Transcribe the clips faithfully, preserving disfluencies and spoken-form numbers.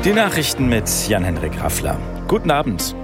Die Nachrichten mit Jan-Henrik Raffler. Guten Abend.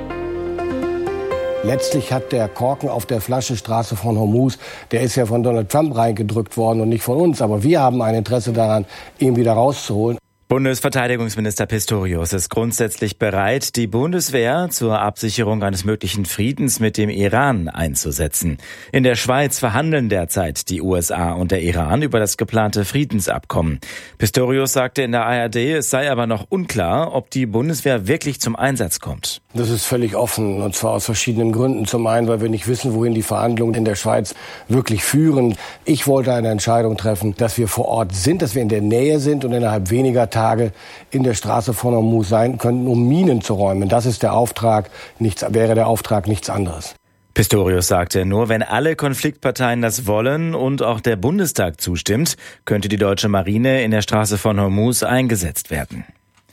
Letztlich hat der Korken auf der Flasche Straße von Hormuz, der ist ja von Donald Trump reingedrückt worden und nicht von uns. Aber wir haben ein Interesse daran, ihn wieder rauszuholen. Bundesverteidigungsminister Pistorius ist grundsätzlich bereit, die Bundeswehr zur Absicherung eines möglichen Friedens mit dem Iran einzusetzen. In der Schweiz verhandeln derzeit die U S A und der Iran über das geplante Friedensabkommen. Pistorius sagte in der A R D, es sei aber noch unklar, ob die Bundeswehr wirklich zum Einsatz kommt. Das ist völlig offen, und zwar aus verschiedenen Gründen. Zum einen, weil wir nicht wissen, wohin die Verhandlungen in der Schweiz wirklich führen. Ich wollte eine Entscheidung treffen, dass wir vor Ort sind, dass wir in der Nähe sind und innerhalb weniger Tage Tage in der Straße von Hormuz sein könnten, um Minen zu räumen. Das ist der Auftrag, nichts, wäre der Auftrag nichts anderes. Pistorius sagte, nur wenn alle Konfliktparteien das wollen und auch der Bundestag zustimmt, könnte die deutsche Marine in der Straße von Hormuz eingesetzt werden.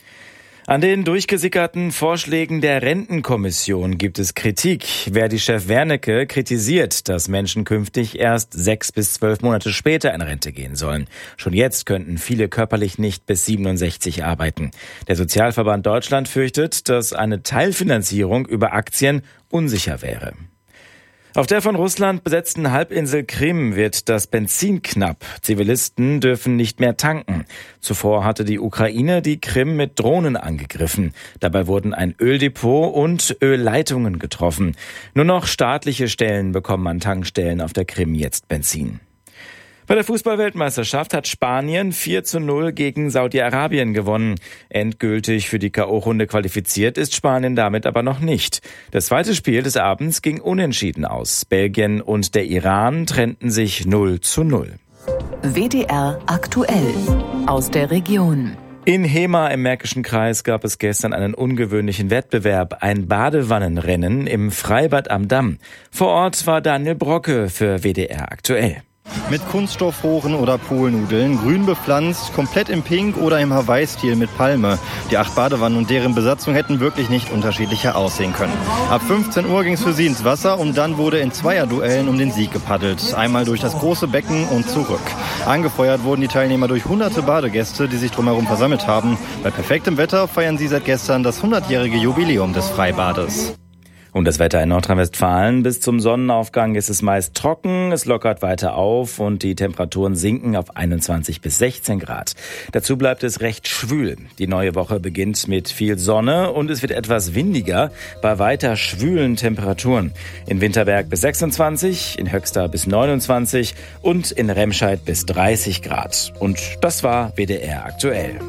An den durchgesickerten Vorschlägen der Rentenkommission gibt es Kritik. Verdi-Chef Wernicke kritisiert, dass Menschen künftig erst sechs bis zwölf Monate später in Rente gehen sollen. Schon jetzt könnten viele körperlich nicht bis siebenundsechzig arbeiten. Der Sozialverband Deutschland fürchtet, dass eine Teilfinanzierung über Aktien unsicher wäre. Auf der von Russland besetzten Halbinsel Krim wird das Benzin knapp. Zivilisten dürfen nicht mehr tanken. Zuvor hatte die Ukraine die Krim mit Drohnen angegriffen. Dabei wurden ein Öldepot und Ölleitungen getroffen. Nur noch staatliche Stellen bekommen an Tankstellen auf der Krim jetzt Benzin. Bei der Fußball-Weltmeisterschaft hat Spanien vier zu null gegen Saudi-Arabien gewonnen. Endgültig für die K O-Runde qualifiziert ist Spanien damit aber noch nicht. Das zweite Spiel des Abends ging unentschieden aus. Belgien und der Iran trennten sich null zu null. W D R aktuell aus der Region. In Hema im Märkischen Kreis gab es gestern einen ungewöhnlichen Wettbewerb, ein Badewannenrennen im Freibad am Damm. Vor Ort war Daniel Brocke für W D R aktuell. Mit Kunststoffrohren oder Poolnudeln, grün bepflanzt, komplett im Pink oder im Hawaii-Stil mit Palme. Die acht Badewannen und deren Besatzung hätten wirklich nicht unterschiedlicher aussehen können. Ab fünfzehn Uhr ging es für sie ins Wasser und dann wurde in Zweierduellen um den Sieg gepaddelt. Einmal durch das große Becken und zurück. Angefeuert wurden die Teilnehmer durch hunderte Badegäste, die sich drumherum versammelt haben. Bei perfektem Wetter feiern sie seit gestern das hundertjährige Jubiläum des Freibades. Und das Wetter in Nordrhein-Westfalen. Bis zum Sonnenaufgang ist es meist trocken, es lockert weiter auf und die Temperaturen sinken auf einundzwanzig bis sechzehn Grad. Dazu bleibt es recht schwül. Die neue Woche beginnt mit viel Sonne und es wird etwas windiger bei weiter schwülen Temperaturen. In Winterberg bis sechsundzwanzig, in Höxter bis neunundzwanzig und in Remscheid bis dreißig Grad. Und das war W D R aktuell.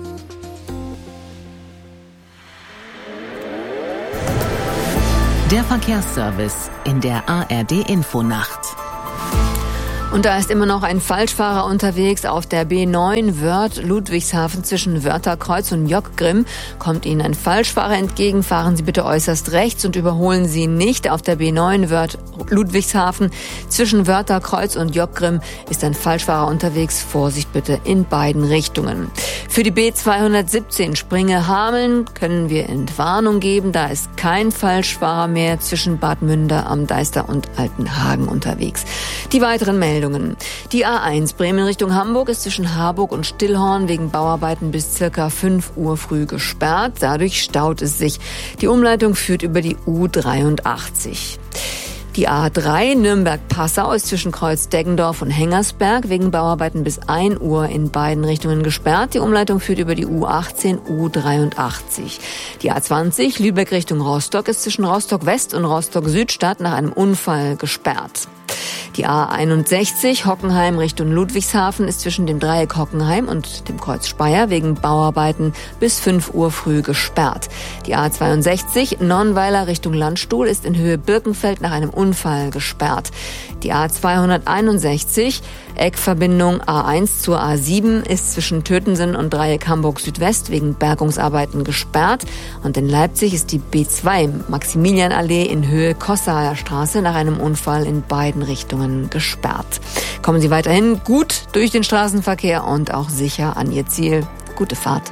Der Verkehrsservice in der A R D-Infonacht. Und da ist immer noch ein Falschfahrer unterwegs auf der B neun Wörth-Ludwigshafen zwischen Wörtherkreuz und Jockgrimm. Kommt Ihnen ein Falschfahrer entgegen, fahren Sie bitte äußerst rechts und überholen Sie nicht. Auf der B neun Wörth-Ludwigshafen zwischen Wörtherkreuz und Jockgrimm ist ein Falschfahrer unterwegs. Vorsicht bitte in beiden Richtungen. Für die B zweihundertsiebzehn Springe-Hameln können wir Entwarnung geben. Da ist kein Falschfahrer mehr zwischen Bad Münder am Deister und Altenhagen unterwegs. Die weiteren Meldungen. Die A eins Bremen Richtung Hamburg ist zwischen Harburg und Stillhorn wegen Bauarbeiten bis circa fünf Uhr früh gesperrt. Dadurch staut es sich. Die Umleitung führt über die U dreiundachtzig. Die A drei Nürnberg-Passau ist zwischen Kreuz-Deggendorf und Hengersberg wegen Bauarbeiten bis ein Uhr in beiden Richtungen gesperrt. Die Umleitung führt über die U achtzehn, U dreiundachtzig. Die A zwanzig Lübeck Richtung Rostock ist zwischen Rostock-West und Rostock-Südstadt nach einem Unfall gesperrt. Die A einundsechzig Hockenheim Richtung Ludwigshafen ist zwischen dem Dreieck Hockenheim und dem Kreuz Speyer wegen Bauarbeiten bis fünf Uhr früh gesperrt. Die A zweiundsechzig Nonnweiler Richtung Landstuhl ist in Höhe Birkenfeld nach einem Unfall gesperrt. Die A zweihunderteinundsechzig Eckverbindung A eins zur A sieben ist zwischen Tötensen und Dreieck Hamburg Südwest wegen Bergungsarbeiten gesperrt. Und in Leipzig ist die B zwei Maximilianallee in Höhe Kossaer Straße nach einem Unfall in beiden Richtungen gesperrt. Kommen Sie weiterhin gut durch den Straßenverkehr und auch sicher an Ihr Ziel. Gute Fahrt.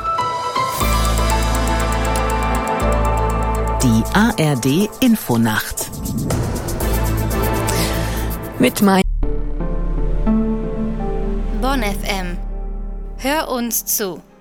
Die A R D Infonacht. Mit mein Bonn F M. Hör uns zu.